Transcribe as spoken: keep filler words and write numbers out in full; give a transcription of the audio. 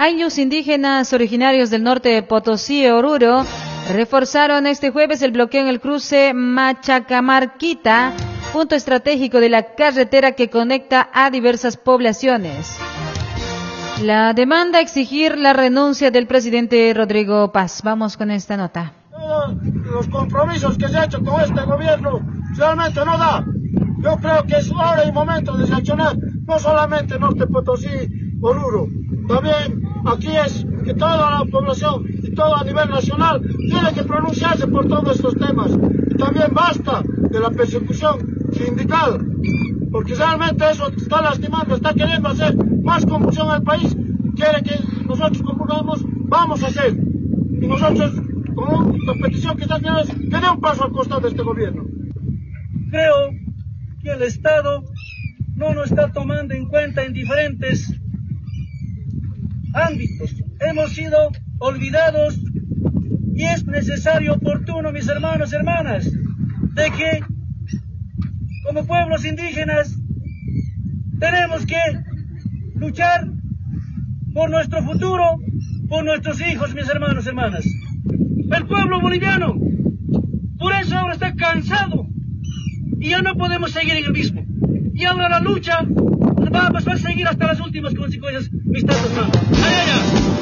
Años indígenas originarios del norte de Potosí, Oruro, reforzaron este jueves el bloqueo en el cruce Machacamarquita, punto estratégico de la carretera que conecta a diversas poblaciones. La demanda exigir la renuncia del presidente Rodrigo Paz. Vamos con esta nota. Todos los compromisos que se ha hecho con este gobierno realmente no da. Yo creo que es hora y momento de reaccionar, no solamente Norte Potosí, Oruro, también aquí es que toda la población y todo a nivel nacional tiene que pronunciarse por todos estos temas. Y también basta de la persecución sindical, porque realmente eso está lastimando, está queriendo hacer más confusión al país, quiere que nosotros convulgamos, vamos a hacer. Y nosotros, con la petición que está haciendo es que dé un paso al costado de este gobierno. Creo que el Estado no nos está tomando en cuenta en diferentes ámbitos. Hemos sido olvidados y es necesario, oportuno, mis hermanos y hermanas, de que como pueblos indígenas tenemos que luchar por nuestro futuro, por nuestros hijos, mis hermanos y hermanas. El pueblo boliviano, por eso ahora está cansado y ya no podemos seguir en el mismo. Y ahora la lucha va, va a seguir hasta las últimas consecuencias, mis tantos hermanos. ¡Ay, ay, ay!